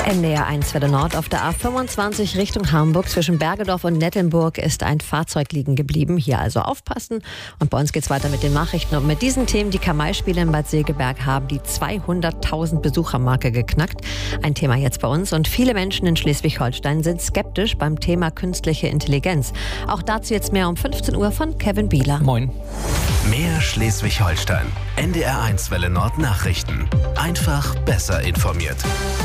NDR 1 Welle Nord auf der A25 Richtung Hamburg. Zwischen Bergedorf und Nettelnburg ist ein Fahrzeug liegen geblieben. Hier also aufpassen. Und bei uns geht's weiter mit den Nachrichten. Und mit diesen Themen, die Kamai-Spiele in Bad Segeberg haben die 200.000 Besuchermarke geknackt. Ein Thema jetzt bei uns. Und viele Menschen in Schleswig-Holstein sind skeptisch beim Thema künstliche Intelligenz. Auch dazu jetzt mehr um 15 Uhr von Kevin Bieler. Moin. Mehr Schleswig-Holstein. NDR 1 Welle Nord Nachrichten. Einfach besser informiert.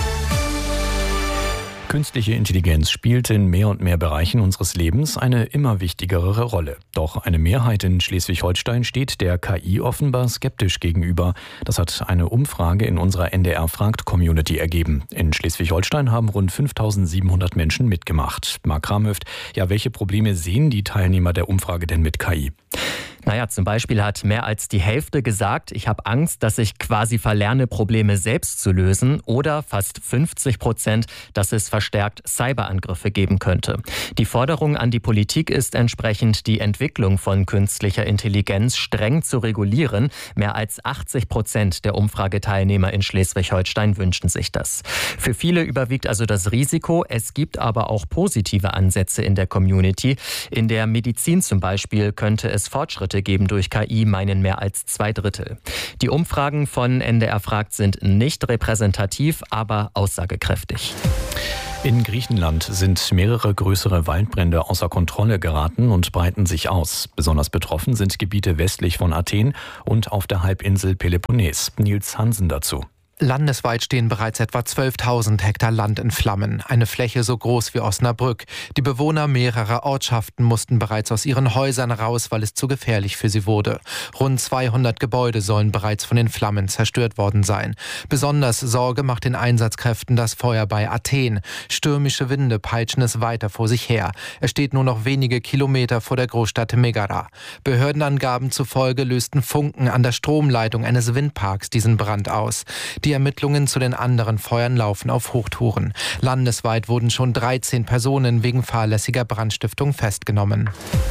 Künstliche Intelligenz spielt in mehr und mehr Bereichen unseres Lebens eine immer wichtigere Rolle. Doch eine Mehrheit in Schleswig-Holstein steht der KI offenbar skeptisch gegenüber. Das hat eine Umfrage in unserer NDR-Fragt-Community ergeben. In Schleswig-Holstein haben rund 5.700 Menschen mitgemacht. Marc Kramhöft, welche Probleme sehen die Teilnehmer der Umfrage denn mit KI? Zum Beispiel hat mehr als die Hälfte gesagt, ich habe Angst, dass ich quasi verlerne, Probleme selbst zu lösen, oder fast 50%, dass es verstärkt Cyberangriffe geben könnte. Die Forderung an die Politik ist entsprechend, die Entwicklung von künstlicher Intelligenz streng zu regulieren. Mehr als 80% der Umfrageteilnehmer in Schleswig-Holstein wünschen sich das. Für viele überwiegt also das Risiko. Es gibt aber auch positive Ansätze in der Community. In der Medizin zum Beispiel könnte es Fortschritte geben durch KI, meinen mehr als 2/3. Die Umfragen von NDR Fragt sind nicht repräsentativ, aber aussagekräftig. In Griechenland sind mehrere größere Waldbrände außer Kontrolle geraten und breiten sich aus. Besonders betroffen sind Gebiete westlich von Athen und auf der Halbinsel Peloponnes. Nils Hansen dazu. Landesweit stehen bereits etwa 12.000 Hektar Land in Flammen, eine Fläche so groß wie Osnabrück. Die Bewohner mehrerer Ortschaften mussten bereits aus ihren Häusern raus, weil es zu gefährlich für sie wurde. Rund 200 Gebäude sollen bereits von den Flammen zerstört worden sein. Besonders Sorge macht den Einsatzkräften das Feuer bei Athen. Stürmische Winde peitschen es weiter vor sich her. Es steht nur noch wenige Kilometer vor der Großstadt Megara. Behördenangaben zufolge lösten Funken an der Stromleitung eines Windparks diesen Brand aus. Die Ermittlungen zu den anderen Feuern laufen auf Hochtouren. Landesweit wurden schon 13 Personen wegen fahrlässiger Brandstiftung festgenommen.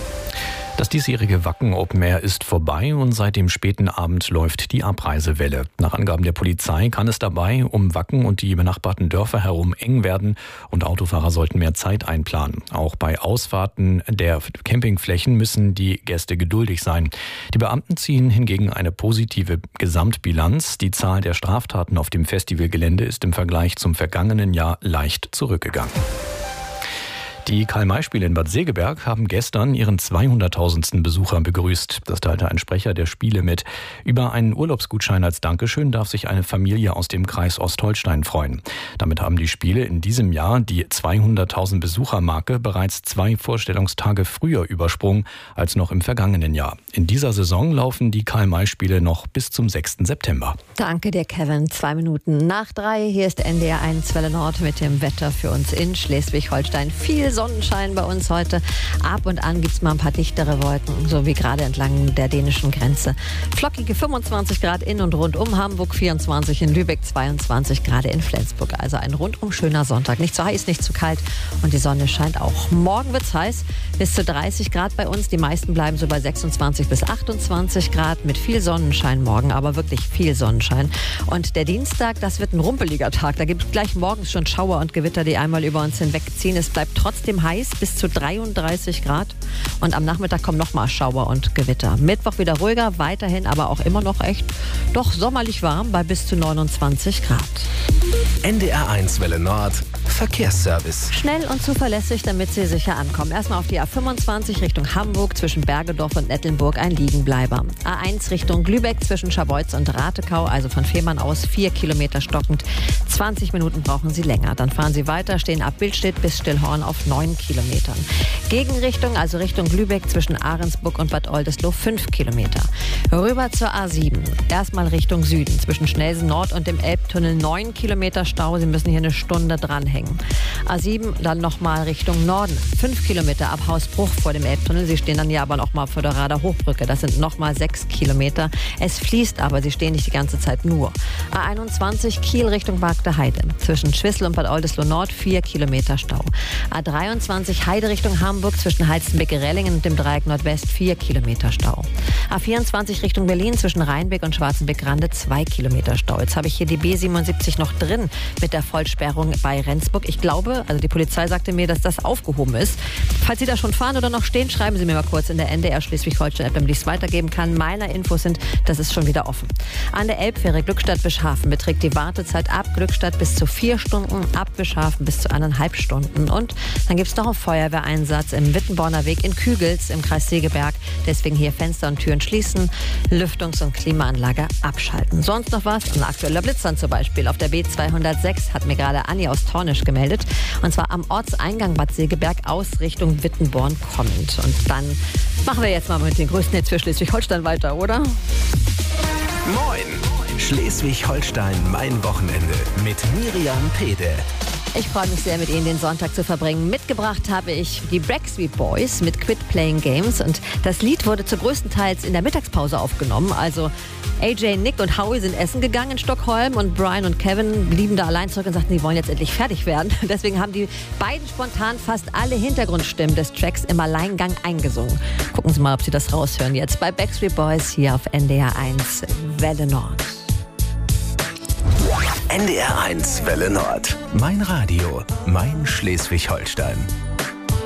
Das diesjährige Wacken Open Air ist vorbei und seit dem späten Abend läuft die Abreisewelle. Nach Angaben der Polizei kann es dabei um Wacken und die benachbarten Dörfer herum eng werden und Autofahrer sollten mehr Zeit einplanen. Auch bei Ausfahrten der Campingflächen müssen die Gäste geduldig sein. Die Beamten ziehen hingegen eine positive Gesamtbilanz. Die Zahl der Straftaten auf dem Festivalgelände ist im Vergleich zum vergangenen Jahr leicht zurückgegangen. Die Karl-May-Spiele in Bad Segeberg haben gestern ihren 200.000. Besucher begrüßt. Das teilte ein Sprecher der Spiele mit. Über einen Urlaubsgutschein als Dankeschön darf sich eine Familie aus dem Kreis Ostholstein freuen. Damit haben die Spiele in diesem Jahr die 200.000 Besuchermarke bereits 2 Vorstellungstage früher übersprungen als noch im vergangenen Jahr. In dieser Saison laufen die Karl-May-Spiele noch bis zum 6. September. Danke dir, Kevin. 2 Minuten nach 3. Hier ist NDR 1 Welle Nord mit dem Wetter für uns in Schleswig-Holstein. Viel Sonnenschein bei uns heute. Ab und an gibt es mal ein paar dichtere Wolken, so wie gerade entlang der dänischen Grenze. Flockige 25 Grad in und rund um Hamburg, 24 in Lübeck, 22 Grad in Flensburg. Also ein rundum schöner Sonntag. Nicht zu heiß, nicht zu kalt und die Sonne scheint auch. Morgen wird es heiß, bis zu 30 Grad bei uns. Die meisten bleiben so bei 26 bis 28 Grad mit viel Sonnenschein morgen, aber wirklich viel Sonnenschein. Und der Dienstag, das wird ein rumpeliger Tag. Da gibt es gleich morgens schon Schauer und Gewitter, die einmal über uns hinwegziehen. Es bleibt trotzdem heiß bis zu 33 Grad und am Nachmittag kommen nochmal Schauer und Gewitter. Mittwoch wieder ruhiger, weiterhin aber auch immer noch echt doch sommerlich warm bei bis zu 29 Grad. NDR 1 Welle Nord Verkehrsservice. Schnell und zuverlässig, damit Sie sicher ankommen. Erstmal auf die A25 Richtung Hamburg zwischen Bergedorf und Nettelnburg ein Liegenbleiber. A1 Richtung Lübeck zwischen Scharbeutz und Ratekau, also von Fehmarn aus 4 Kilometer stockend. 20 Minuten brauchen Sie länger. Dann fahren Sie weiter, stehen ab Bildstedt bis Stillhorn auf 9 Kilometern. Gegenrichtung, also Richtung Lübeck zwischen Ahrensburg und Bad Oldesloe 5 Kilometer. Rüber zur A7. Erstmal Richtung Süden zwischen Schnelsen Nord und dem Elbtunnel 9 Kilometer Stau. Sie müssen hier eine Stunde dranhängen. A7 dann nochmal Richtung Norden. 5 Kilometer ab Hausbruch vor dem Elbtunnel. Sie stehen dann ja aber nochmal vor der Rader Hochbrücke. Das sind nochmal 6 Kilometer. Es fließt aber, Sie stehen nicht die ganze Zeit nur. A21 Kiel Richtung Bargte Heide. Zwischen Schwissel und Bad Oldesloe Nord 4 Kilometer Stau. A23 Heide Richtung Hamburg zwischen Heizenbecke-Rellingen und dem Dreieck Nordwest 4 Kilometer Stau. A24 Richtung Berlin zwischen Rheinbeck und Schwarzenbeck-Grande 2 Kilometer Stau. Jetzt habe ich hier die B77 noch drin. mit der Vollsperrung bei Rendsburg. Ich glaube, also die Polizei sagte mir, dass das aufgehoben ist. Falls Sie da schon fahren oder noch stehen, schreiben Sie mir mal kurz in der NDR Schleswig-Holstein-App, damit ich es weitergeben kann. Meine Infos sind, das ist schon wieder offen. An der Elbfähre Glückstadt-Bischhafen beträgt die Wartezeit ab Glückstadt bis zu 4 Stunden, ab Bischhafen bis zu 1,5 Stunden. Und dann gibt es noch einen Feuerwehreinsatz im Wittenborner Weg in Kügels im Kreis Segeberg. Deswegen hier Fenster und Türen schließen, Lüftungs- und Klimaanlage abschalten. Sonst noch was? Ein aktueller Blitzstand zum Beispiel. Auf der B206 hat mir gerade Anni aus Tornisch gemeldet. Und zwar am Ortseingang Bad Segeberg aus Richtung Wittenborn kommend. Und dann machen wir jetzt mal mit den größten Hits für Schleswig-Holstein weiter, oder? Moin! Schleswig-Holstein, mein Wochenende mit Miriam Pede. Ich freue mich sehr, mit Ihnen den Sonntag zu verbringen. Mitgebracht habe ich die Backstreet Boys mit Quit Playing Games. Und das Lied wurde zu größten Teils in der Mittagspause aufgenommen. Also AJ, Nick und Howie sind essen gegangen in Stockholm und Brian und Kevin blieben da allein zurück und sagten, sie wollen jetzt endlich fertig werden. Deswegen haben die beiden spontan fast alle Hintergrundstimmen des Tracks im Alleingang eingesungen. Gucken Sie mal, ob Sie das raushören jetzt bei Backstreet Boys hier auf NDR 1 Welle Nord. NDR 1 Welle Nord. Mein Radio, mein Schleswig-Holstein.